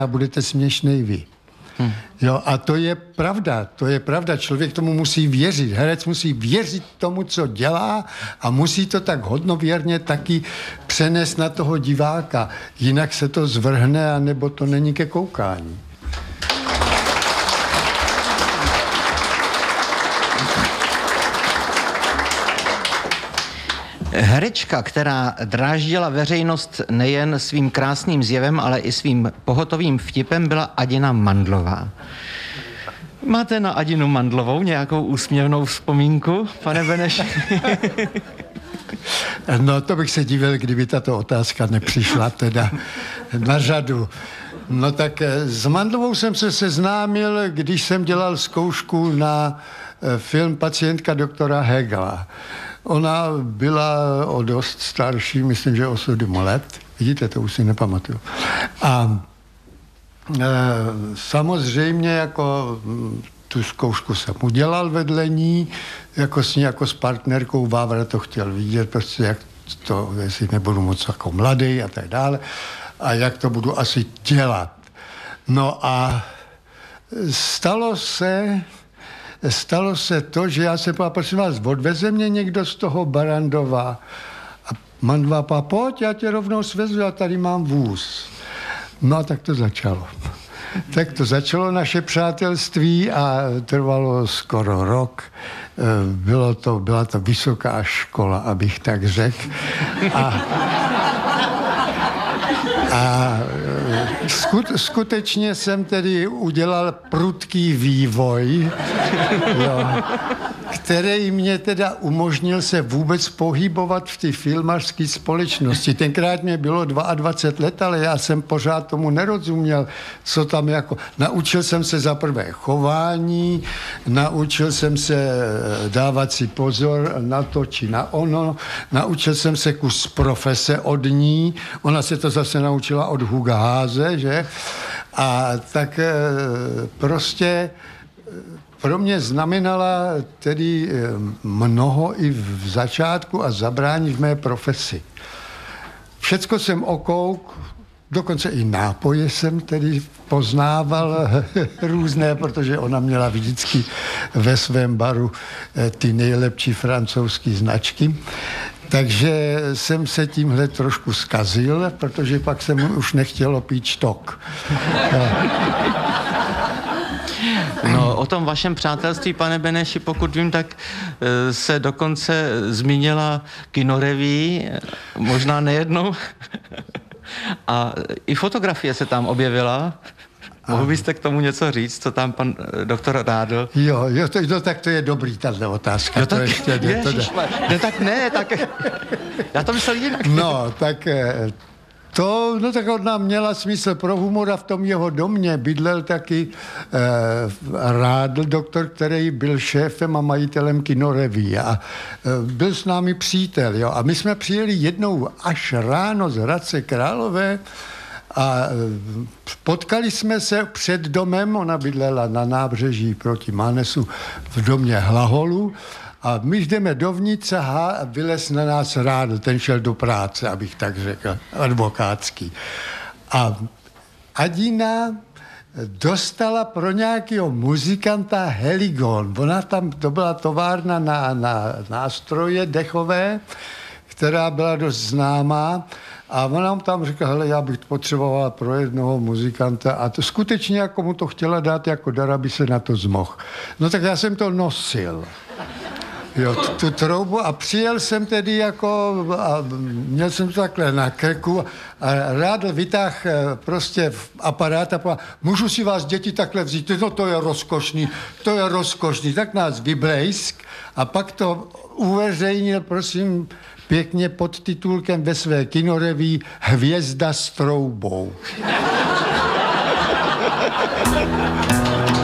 a budete směšnej vy. Jo, a to je pravda, člověk tomu musí věřit, herec musí věřit tomu, co dělá a musí to tak hodnověrně taky přenést na toho diváka, jinak se to zvrhne, anebo to není ke koukání. Herečka, která dráždila veřejnost nejen svým krásným zjevem, ale i svým pohotovým vtipem, byla Adina Mandlová. Máte na Adinu Mandlovou nějakou úsměvnou vzpomínku, pane Beneši? No, to bych se divil, kdyby tato otázka nepřišla teda na řadu. No tak s Mandlovou jsem se seznámil, když jsem dělal zkoušku na film Pacientka doktora Hegela. Ona byla o dost starší, myslím, že o 7 let. Vidíte, to už si nepamatuju. A samozřejmě jako tu zkoušku jsem udělal vedle ní, jako s ní, jako s partnerkou. Vávra to chtěl vidět, prostě jak to, jestli nebudu moc jako mladý a tak dále, a jak to budu asi dělat. No a stalo se to, že já jsem povedal, prosím vás, odveze mě někdo z toho Barrandova. A Mandlová, pojď, já tě rovnou svezu, já tady mám vůz. No a tak to začalo. Tak to začalo naše přátelství a trvalo skoro rok. Byla to vysoká škola, abych tak řekl. A skutečně jsem tedy udělal prudký vývoj, jo, který mě teda umožnil se vůbec pohybovat v té filmařské společnosti. Tenkrát mě bylo 22 let, ale já jsem pořád tomu nerozuměl, co tam jako... Naučil jsem se za prvé chování, naučil jsem se dávat si pozor na to či na ono, naučil jsem se kus profese od ní, ona se to zase naučila od Huga Háze, že? A tak prostě pro mě znamenala tedy mnoho i v začátku a zabrání v mé profesi. Všecko jsem okouk, dokonce i nápoje jsem tedy poznával různé, protože ona měla vždycky ve svém baru ty nejlepší francouzské značky. Takže jsem se tímhle trošku zkazil, protože pak jsem už nechtěl pít štok. No, o tom vašem přátelství, pane Beneši, pokud vím, tak se dokonce zmínila kinoreví, možná nejednou. A i fotografie se tam objevila. Mohl byste k tomu něco říct, co tam pan doktor Rádl? Jo, tak to je dobrý, tato otázka. Jo, tak, tak já to myslel jinak. No, tak tak ona měla smysl pro humor a v tom jeho domě bydlel taky Rádl, doktor, který byl šéfem a majitelem kinoreví a byl s námi přítel, jo. A my jsme přijeli jednou až ráno z Hradce Králové a potkali jsme se před domem, ona bydlela na nábřeží proti Mánesu v domě Hlaholu a my jdeme dovnitř a vylez na nás Rádl, ten šel do práce, abych tak řekl, advokátský. A Adina dostala pro nějakého muzikanta Heligon. Ona tam, to byla továrna na nástroje dechové, která byla dost známá. A ona nám tam řekla, hele, já bych potřebovala pro jednoho muzikanta a to skutečně jako mu to chtěla dát jako dar, aby se na to zmohl. No tak já jsem to nosil. Jo, tu troubu a přijel jsem tedy jako, a měl jsem to takhle na krku a Rádl vytáhl prostě aparát a povedal, můžu si vás děti takhle vzít? No to je rozkošný, tak nás vyblejsk a pak to uveřejnil, prosím, pěkně pod titulkem ve své kinoreví Hvězda s troubou.